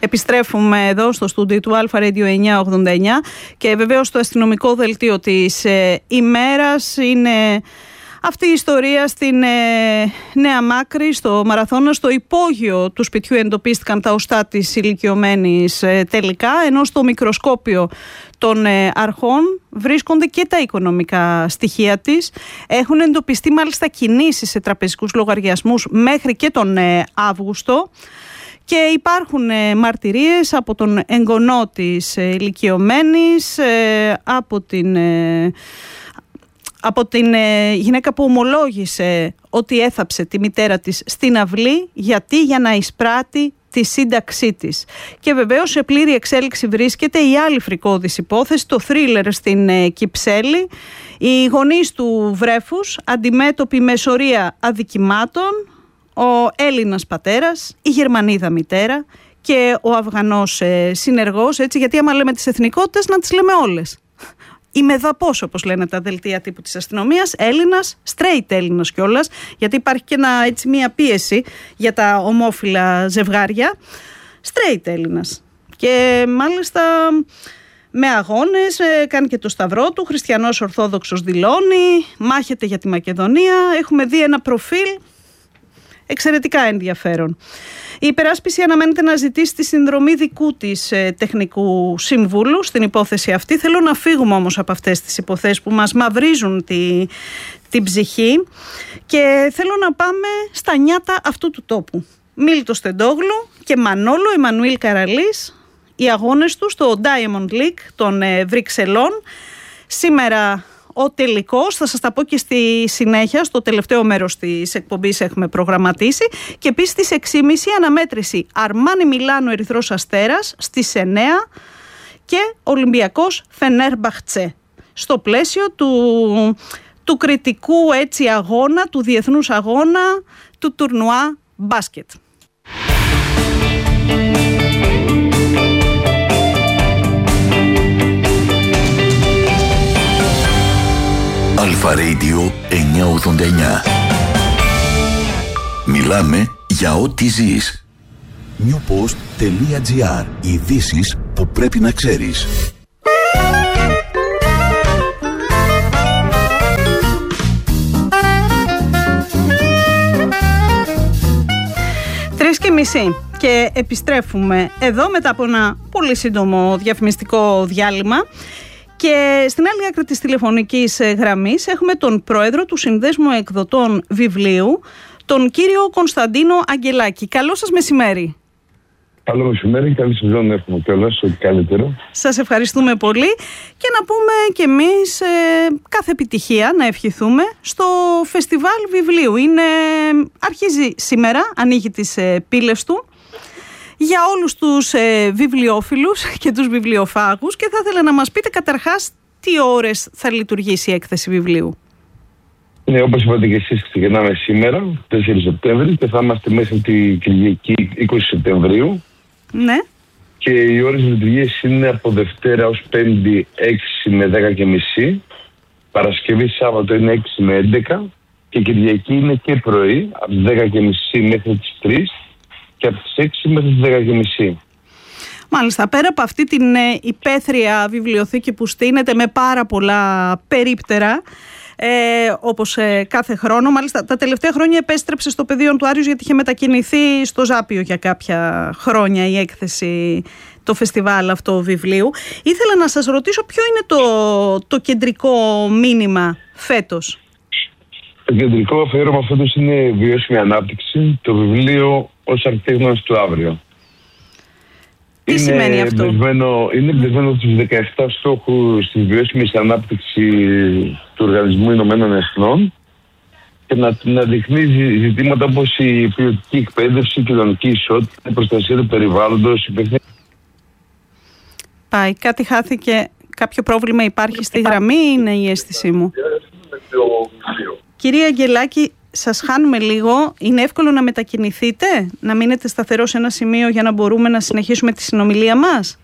Επιστρέφουμε εδώ στο στούντιο του Αλφα Radio 989 και βεβαίως το αστυνομικό δελτίο της ημέρας είναι αυτή η ιστορία στην Νέα Μάκρη, στο Μαραθώνα. Στο υπόγειο του σπιτιού εντοπίστηκαν τα οστά της ηλικιωμένης τελικά, ενώ στο μικροσκόπιο των αρχών βρίσκονται και τα οικονομικά στοιχεία της. Έχουν εντοπιστεί μάλιστα κινήσεις σε τραπεζικούς λογαριασμούς μέχρι και τον Αύγουστο. Και υπάρχουν μαρτυρίες από τον εγγονό της ηλικιωμένης, από την γυναίκα που ομολόγησε ότι έθαψε τη μητέρα της στην αυλή. Για να εισπράττει τη σύνταξή της. Και βεβαίως σε πλήρη εξέλιξη βρίσκεται η άλλη φρικώδης υπόθεση, το θρίλερ στην Κυψέλη. Οι γονείς του βρέφους αντιμέτωποι με σωρία αδικημάτων, ο Έλληνας πατέρας, η Γερμανίδα μητέρα και ο Αφγανός συνεργός, έτσι, γιατί άμα λέμε τις εθνικότητες να τις λέμε όλες. Η μεδαπός, όπως λένε τα δελτία τύπου της αστυνομίας, Έλληνας, straight Έλληνας κιόλας, γιατί υπάρχει και μια πίεση για τα ομόφυλα ζευγάρια. Straight Έλληνας. Και μάλιστα με αγώνες, κάνει και το σταυρό του, χριστιανός ορθόδοξος δηλώνει, μάχεται για τη Μακεδονία. Έχουμε δει ένα προφίλ εξαιρετικά ενδιαφέρον. Η υπεράσπιση αναμένεται να ζητήσει τη συνδρομή δικού της τεχνικού συμβούλου στην υπόθεση αυτή. Θέλω να φύγουμε όμως από αυτές τις υποθέσεις που μας μαυρίζουν την ψυχή και θέλω να πάμε στα νιάτα αυτού του τόπου. Μίλτος Τεντόγλου και Μανόλο Εμμανουήλ Καραλής, οι αγώνες του στο Diamond League των Βρυξελών. Σήμερα ο τελικός, θα σας τα πω και στη συνέχεια, στο τελευταίο μέρος της εκπομπής έχουμε προγραμματίσει. Και επίσης στις 6.30 αναμέτρηση Αρμάνι Μιλάνο Ερυθρός Αστέρας στις 9 και Ολυμπιακός Φενέρμπαχτσε. Στο πλαίσιο του κριτικού έτσι αγώνα, του διεθνούς αγώνα, του τουρνουά μπάσκετ. Αλφα Radio 989. Μιλάμε για ό,τι ζεις. newpost.gr. Ειδήσεις που πρέπει να ξέρεις. Τρεις και μισή και επιστρέφουμε εδώ μετά από ένα πολύ σύντομο διαφημιστικό διάλειμμα. Και στην άλλη άκρη της τηλεφωνικής γραμμής έχουμε τον πρόεδρο του Συνδέσμου Εκδοτών Βιβλίου, τον κύριο Κωνσταντίνο Αγγελάκη. Καλό σας μεσημέρι. Καλό μεσημέρι, καλή σεζόν εύχομαι κιόλας, ό,τι καλύτερο. Σας ευχαριστούμε πολύ και να πούμε κι εμείς κάθε επιτυχία να ευχηθούμε στο Φεστιβάλ Βιβλίου. Αρχίζει σήμερα, ανοίγει τις πύλες του για όλους τους βιβλιόφιλους και τους βιβλιοφάγους και θα ήθελα να μας πείτε καταρχάς τι ώρες θα λειτουργήσει η έκθεση βιβλίου. Ναι, όπως είπατε και εσείς, ξεκινάμε σήμερα, 4 Σεπτέμβρη και θα είμαστε μέχρι τη Κυριακή 20 Σεπτεμβρίου. Ναι. Και οι ώρες λειτουργίας είναι από Δευτέρα ως Πέμπτη 6 με 10.30, Παρασκευή Σάββατο είναι 6 με 11 και Κυριακή είναι και πρωί, από τις 10.30 μέχρι τις 3 και από τις 6 μέχρι τις 10.30. Μάλιστα, πέρα από αυτή την υπαίθρια βιβλιοθήκη που στείνεται με πάρα πολλά περίπτερα, όπως κάθε χρόνο, μάλιστα τα τελευταία χρόνια επέστρεψε στο πεδίο του Άριος γιατί είχε μετακινηθεί στο Ζάπιο για κάποια χρόνια η έκθεση, το φεστιβάλ αυτό βιβλίου. Ήθελα να σας ρωτήσω ποιο είναι το κεντρικό μήνυμα φέτος. Το κεντρικό αφιέρωμα φέτος είναι βιώσιμη ανάπτυξη, το βιβλίο ως αρχιτέκτονας του αύριο. Τι σημαίνει αυτό? Είναι εμπνευσμένο στους 17 στόχους της βιώσιμης ανάπτυξης του Οργανισμού Ηνωμένων Εθνών και να δείχνει ζητήματα όπως η ποιοτική εκπαίδευση, η κοινωνική ισότητα, η προστασία του περιβάλλοντος. Πάει, κάτι χάθηκε, κάποιο πρόβλημα υπάρχει στη γραμμή ή είναι η αίσθησή μου? Κυρία Αγγελάκη, σας χάνουμε λίγο. Είναι εύκολο να μετακινηθείτε, να μείνετε σταθερό σε ένα σημείο για να μπορούμε να συνεχίσουμε τη συνομιλία μας?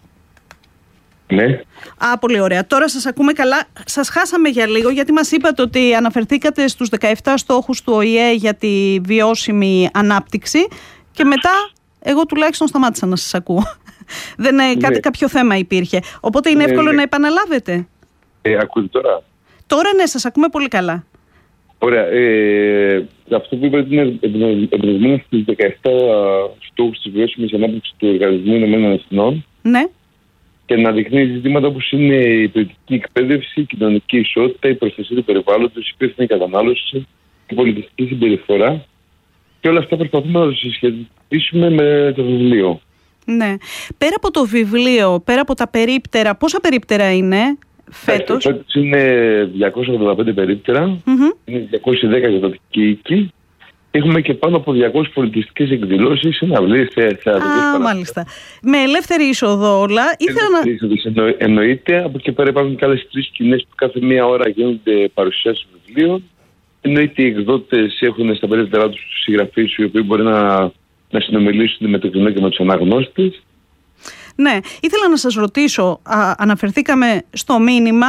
Ναι. Πολύ ωραία. Τώρα σας ακούμε καλά. Σας χάσαμε για λίγο γιατί μας είπατε ότι αναφερθήκατε στους 17 στόχους του ΟΗΕ για τη βιώσιμη ανάπτυξη και μετά εγώ τουλάχιστον σταμάτησα να σας ακούω. Κάποιο θέμα υπήρχε. Οπότε είναι εύκολο να επαναλάβετε. Ακούτε τώρα? Τώρα ναι, σας ακούμε πολύ καλά. Ωραία. Αυτό που είπατε είναι εμπνευσμένο στις 17 στόχους της βιώσιμης ανάπτυξης του Οργανισμού Ηνωμένων Εθνών. Ναι. Και να δείχνει ζητήματα όπως είναι η ποιοτική εκπαίδευση, η κοινωνική ισότητα, η προστασία του περιβάλλοντος, η υπεύθυνη κατανάλωση, η πολιτιστική συμπεριφορά. Και όλα αυτά προσπαθούμε να τα συσχετίσουμε με το βιβλίο. Ναι. Πέρα από το βιβλίο, πέρα από τα περίπτερα, πόσα περίπτερα είναι φέτος? Φέτος είναι 285 περίπτερα, είναι 210 εκδοτικοί οίκοι. Έχουμε και πάνω από 200 πολιτιστικές εκδηλώσεις, συναυλίες, θεατρικές παραστάσεις. Μάλιστα. Με ελεύθερη είσοδο όλα. Εννοείται. Από εκεί πέρα υπάρχουν και άλλες 3 σκηνές που κάθε μία ώρα γίνονται παρουσιάσεις βιβλίων. Εννοείται οι εκδότες έχουν στα περίπτερά τους τους συγγραφείς, οι οποίοι μπορεί να συνομιλήσουν με το κοινό και με τους αναγνώστες. Ναι, ήθελα να σας ρωτήσω, αναφερθήκαμε στο μήνυμα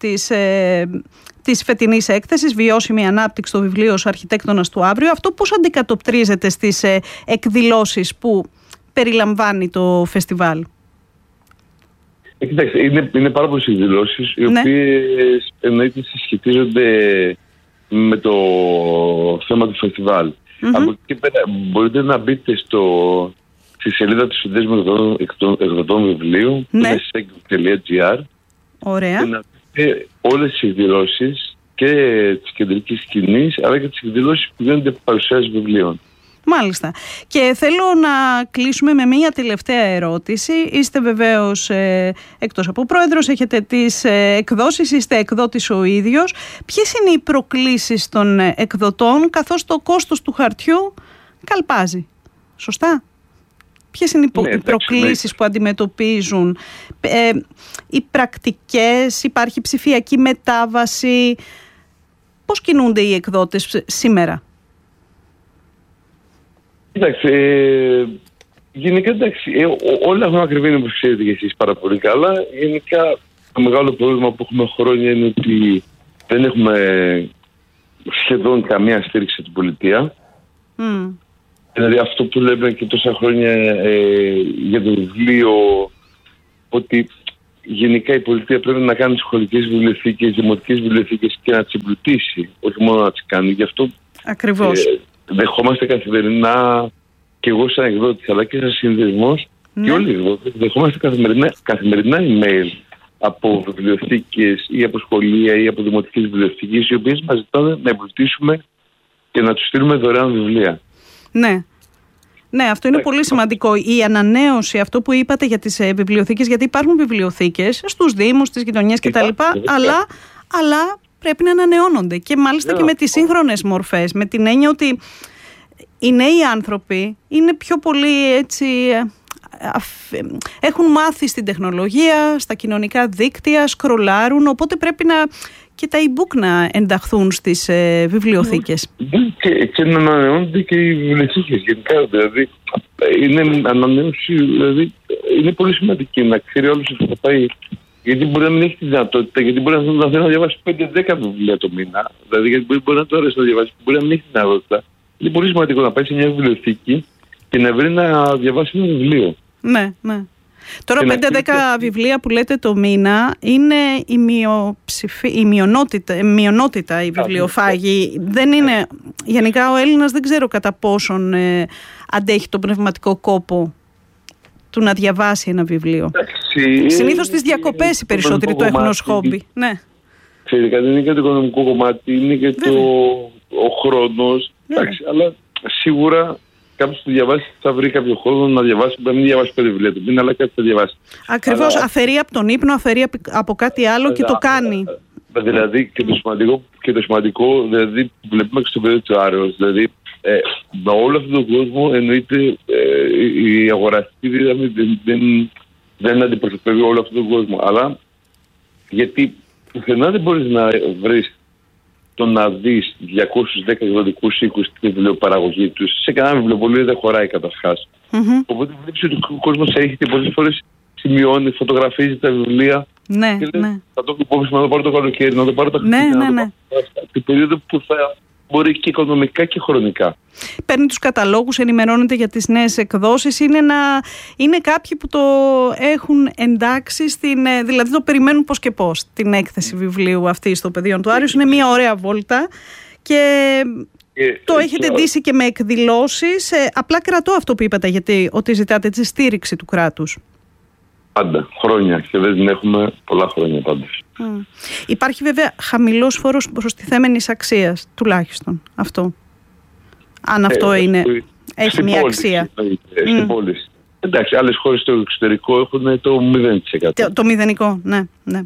της φετινής έκθεσης «Βιώσιμη ανάπτυξη», το βιβλίο «Ο Αρχιτέκτονας του Αύριο». Αυτό πώς αντικατοπτρίζεται στις εκδηλώσεις που περιλαμβάνει το φεστιβάλ? Κοιτάξτε, είναι πάρα πολλές εκδηλώσεις, οι οποίες εννοείται συσχετίζονται με το θέμα του φεστιβάλ. Από εκεί πέρα μπορείτε να μπείτε στη σελίδα του Συνδέσμου Εκδοτών Βιβλίου, seg.gr. Ωραία. Και να δείτε όλες τις εκδηλώσεις και της κεντρικής σκηνής, αλλά και τις εκδηλώσεις που γίνονται παρουσιάσεις βιβλίων. Μάλιστα. Και θέλω να κλείσουμε με μία τελευταία ερώτηση. Είστε βεβαίως εκτός από πρόεδρος, έχετε τις εκδόσεις, είστε εκδότης ο ίδιος. Ποιες είναι οι προκλήσεις των εκδοτών, καθώς το κόστος του χαρτιού καλπάζει? Σωστά? Ποιες είναι οι προκλήσεις που αντιμετωπίζουν? Οι πρακτικές, υπάρχει ψηφιακή μετάβαση? Πώς κινούνται οι εκδότες σήμερα? Κοιτάξτε, γενικά όλα έχουν ακριβή, όπως ξέρετε και εσείς πάρα πολύ καλά. Γενικά το μεγάλο πρόβλημα που έχουμε χρόνια είναι ότι δεν έχουμε σχεδόν καμία στήριξη από την πολιτεία. Δηλαδή αυτό που λέμε και τόσα χρόνια για το βιβλίο, ότι γενικά η πολιτεία πρέπει να κάνει σχολικές βιβλιοθήκες, δημοτικές βιβλιοθήκες και να τις εμπλουτίσει, όχι μόνο να τις κάνει. Γι' αυτό ακριβώς. Δεχόμαστε καθημερινά, και εγώ σαν εκδότης αλλά και σαν συνδεσμός, και όλοι οι εκδότες δεχόμαστε καθημερινά email από βιβλιοθήκες ή από σχολεία ή από δημοτικές βιβλιοθήκες, οι οποίες μας ζητάνε να εμπλουτίσουμε και να τους στείλουμε δωρεάν βιβλία. Ναι. Ναι, αυτό είναι πολύ σημαντικό. Η ανανέωση, αυτό που είπατε για τις βιβλιοθήκες, γιατί υπάρχουν βιβλιοθήκες στους δήμους, στις γειτονιές κτλ. Αλλά πρέπει να ανανεώνονται και μάλιστα και με τις σύγχρονες μορφές, με την έννοια ότι οι νέοι άνθρωποι είναι πιο πολύ έτσι, έχουν μάθει στην τεχνολογία, στα κοινωνικά δίκτυα, σκρολάρουν, οπότε πρέπει και τα e-book να ενταχθούν στις βιβλιοθήκες. Και να ανανεώνονται και οι βιβλιοθήκες γενικά, δηλαδή είναι ανανέωση, δηλαδή είναι πολύ σημαντική να ξέρει όλους ότι θα πάει. Γιατί μπορεί να μην έχει τη δυνατότητα, γιατί μπορεί να θέλει να διαβάσει 5-10 βιβλία το μήνα. Δηλαδή, γιατί μπορεί να το αρέσει να διαβάσει, μπορεί να μην έχει τη δυνατότητα. Είναι πολύ σημαντικό να πάει σε μια βιβλιοθήκη και να βρει να διαβάσει ένα βιβλίο. Ναι, ναι. Τώρα 5-10 βιβλία που λέτε το μήνα είναι η μειονότητα οι βιβλιοφάγοι. Δεν είναι, γενικά ο Έλληνας δεν ξέρω κατά πόσον αντέχει τον πνευματικό κόπο του να διαβάσει ένα βιβλίο. Συνήθως στις διακοπές οι περισσότεροι το έχουν ως χόμπι. Ναι. Ξέρετε, δεν είναι και το οικονομικό κομμάτι, είναι και ο χρόνος. Εντάξει, αλλά σίγουρα κάποιος που διαβάσει θα βρει κάποιο χρόνο να διαβάσει, μπορεί να μην διαβάσει 5 βιβλία του μήνα, αλλά κάτι θα διαβάσει. Ακριβώς, αφαιρεί από τον ύπνο, αφαιρεί από κάτι άλλο και το κάνει. Δηλαδή και το σημαντικό, δηλαδή βλέπουμε και στο παιδί του Άρεος, δηλαδή με όλο αυτόν τον κόσμο εννοείται η αγοραστική δύναμη δεν αντιπροσωπεύει όλο αυτόν τον κόσμο. Αλλά γιατί πουθενά δεν μπορείς να βρεις το να δεις 210 εκδοτικούς οίκους στην βιβλιοπαραγωγή τους. Σε κανένα βιβλιοπωλείο δεν χωράει καταρχάς. Οπότε βλέπεις ότι ο κόσμος έχει και πολλές φορές σημειώνει, φωτογραφίζει τα βιβλία. Ναι, και λέει, θα το υπόψη να το πάρω το καλοκαίρι, να το πάρω τα Χριστούγεννα. Την περίοδο που μπορεί και οικονομικά και χρονικά. Παίρνει τους καταλόγους, ενημερώνεται για τις νέες εκδόσεις. Είναι κάποιοι που το έχουν εντάξει, δηλαδή το περιμένουν πώς και πώς την έκθεση βιβλίου αυτή στο Πεδίων του Άρεως. Είναι μια ωραία βόλτα και το έχετε ντύσει και με εκδηλώσεις. Απλά κρατώ αυτό που είπατε, γιατί ότι ζητάτε τη στήριξη του κράτους. Πάντα, χρόνια, και δεν την έχουμε πολλά χρόνια πάντως. Υπάρχει βέβαια χαμηλός φόρος προστιθέμενης αξίας, τουλάχιστον αυτό. Αν αυτό έχει μια αξία. Στην πόλη. Εντάξει, άλλες χώρες στο εξωτερικό έχουν το 0%. Το μηδενικό, ναι.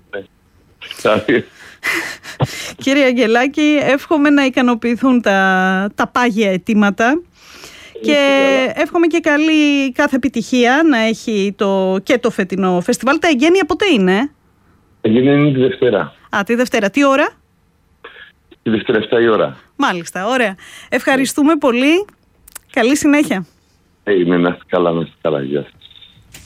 Κύριε Αγγελάκη, εύχομαι να ικανοποιηθούν τα πάγια αιτήματα και εύχομαι και καλή κάθε επιτυχία να έχει και το φετινό φεστιβάλ. Τα εγγένεια πότε είναι? Εγγένεια είναι τη Δευτέρα. Τη Δευτέρα. Τι ώρα? Τη Δευτέρα 7 η ώρα. Μάλιστα, ωραία. Ευχαριστούμε πολύ. Καλή συνέχεια. Να είστε καλά, γεια σας.